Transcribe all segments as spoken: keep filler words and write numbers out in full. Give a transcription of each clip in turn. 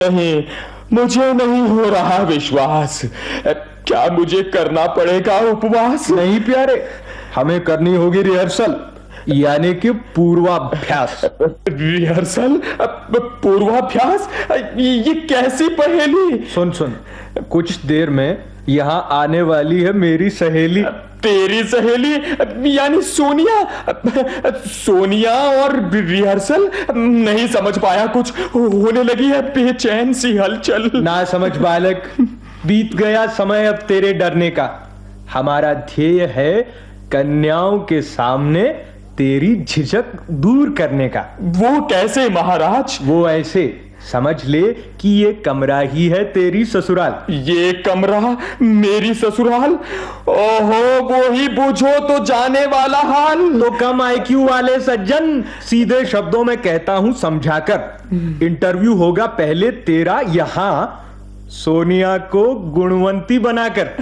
नहीं, मुझे नहीं हो रहा विश्वास। क्या मुझे करना पड़ेगा उपवास? नहीं प्यारे, हमें करनी होगी रिहर्सल, यानी कि पूर्वाभ्यास। रिहर्सल? पूर्वाभ्यास? ये कैसी पहेली? सुन सुन, कुछ देर में यहाँ आने वाली है मेरी सहेली। तेरी सहेली यानी सोनिया? सोनिया और रिहर्सल? नहीं समझ पाया, कुछ होने लगी है बेचैन सी हलचल। ना समझ बालक, बीत गया समय अब तेरे डरने का। हमारा ध्येय है कन्याओं के सामने तेरी झिझक दूर करने का। वो कैसे महाराज? वो ऐसे समझ ले कि ये कमरा ही है तेरी ससुराल। ये कमरा मेरी ससुराल? ओहो, वो ही बुझो तो जाने वाला हाल। तो कम आईक्यू वाले सज्जन, सीधे शब्दों में कहता हूं समझाकर, इंटरव्यू होगा पहले तेरा यहां सोनिया को गुणवंती बनाकर।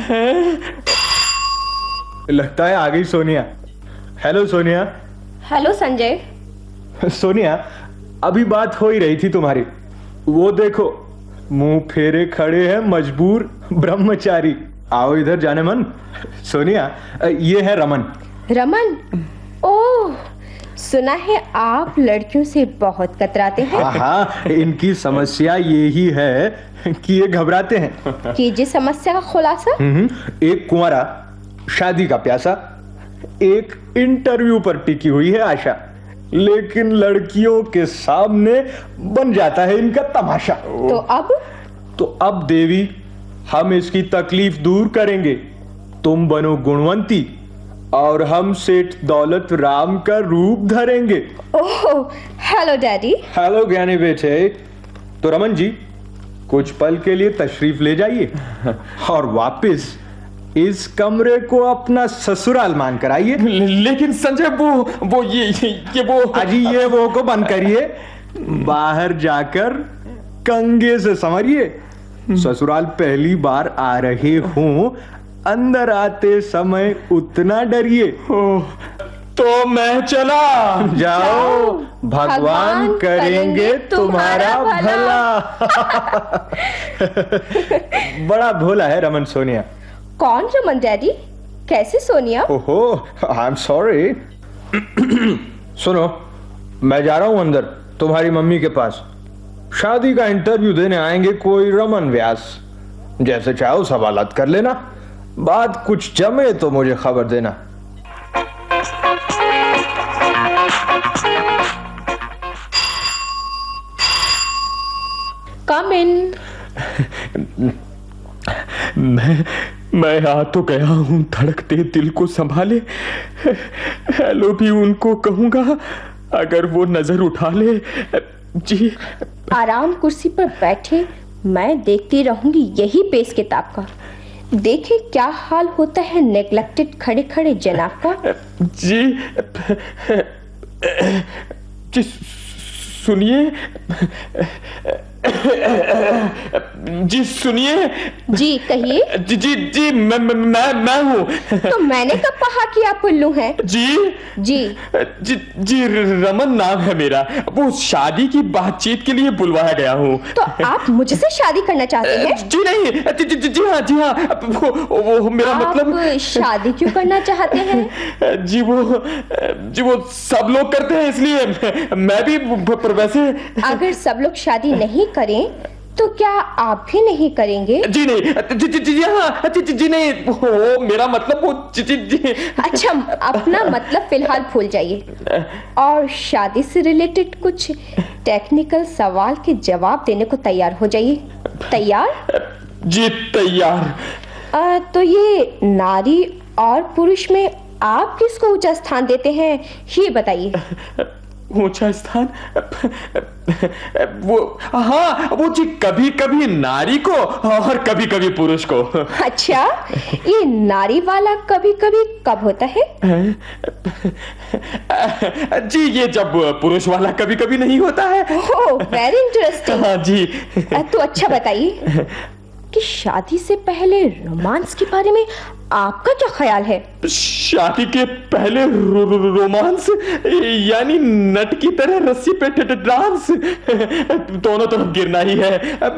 लगता है आ गई सोनिया। हेलो सोनिया। हेलो संजय। सोनिया, अभी बात हो ही रही थी तुम्हारी। वो देखो, मुंह फेरे खड़े हैं मजबूर ब्रह्मचारी। आओ इधर जाने मन। सोनिया, ये है रमन। रमन? ओह, सुना है आप लड़कियों से बहुत कतराते हैं। हाँ हाँ, इनकी समस्या यही है कि ये घबराते हैं। कीजिए समस्या का खुलासा। एक कुंवारा, शादी का प्यासा, एक इंटरव्यू पर टिकी हुई है आशा, लेकिन लड़कियों के सामने बन जाता है इनका तमाशा। तो अब? तो अब देवी, हम इसकी तकलीफ दूर करेंगे। तुम बनो गुणवंती और हम सेठ दौलत राम का रूप धरेंगे। ओह, हेलो डैडी। हेलो ज्ञानी बेटे। तो रमन जी, कुछ पल के लिए तशरीफ ले जाइए और वापस इस कमरे को अपना ससुराल मान कर आइए। लेकिन संजय, वो वो ये ये वो अजी ये वो को बंद करिए, बाहर जाकर कंगे से संवरिए। ससुराल पहली बार आ रहे हों, अंदर आते समय उतना डरिए। तो मैं चला। जाओ, भगवान करेंगे तुम्हारा भला। बड़ा भोला है रमन सोनिया। कौन रमन डैडी? कैसे सोनिया? ओहो, आई एम सॉरी। सुनो, मैं जा रहा हूं अंदर तुम्हारी मम्मी के पास। शादी का इंटरव्यू देने आएंगे कोई रमन व्यास। जैसे चाहो सवालात कर लेना, बात कुछ जमे तो मुझे खबर देना। कम इन। मैं मैं आ तो गया हूं, धड़कते दिल को संभाले। हेलो भी उनको कहूंगा, अगर वो नजर उठा ले। जी, आराम कुर्सी पर बैठे मैं देखती रहूंगी यही पेश किताब का। देखे क्या हाल होता है नेग्लेक्टेड खड़े खड़े जनाब का। जी जी सुनिए, जी सुनिए। जी कहिए। जी जी जी मैं मैं मैं, मैं हूँ। तो मैंने कब कहा कि आप उल्लू हैं? जी जी जी जी रमन नाम है मेरा। वो शादी की बातचीत के लिए बुलवाया गया हूँ। तो आप मुझसे शादी करना चाहते हैं? जी नहीं, जी जी जी हाँ जी हाँ। वो, वो मेरा आप मतलब। शादी क्यों करना चाहते हैं? जी वो जी वो सब लोग करते हैं इसलिए मैं भी। पर वैसे अगर सब लोग शादी नहीं करें तो क्या आप भी नहीं करेंगे? जी नहीं, जी जी जी हाँ, जी जी जी नहीं, वो मेरा मतलब वो जी जी जी। अच्छा, अपना मतलब फिलहाल भूल जाइए और शादी से रिलेटेड कुछ टेक्निकल सवाल के जवाब देने को तैयार हो जाइए। तैयार? जी तैयार। आ, तो ये नारी और पुरुष में आप किसको ऊंचा स्थान देते हैं, ये बताइए। ऊंचा स्थान? वो हाँ, वो जी कभी कभी नारी को और कभी कभी पुरुष को। अच्छा, ये नारी वाला कभी कभी कब होता है? जी ये जब पुरुष वाला कभी कभी नहीं होता है। ओह, वेरी इंटरेस्टिंग। हाँ जी। तो अच्छा बताइए। कि शादी से पहले रोमांस के बारे में आपका क्या ख्याल है? शादी के पहले रो, रो, रोमांस यानी नट की तरह रस्सी पे डांस, दोनों तरफ गिरना ही है।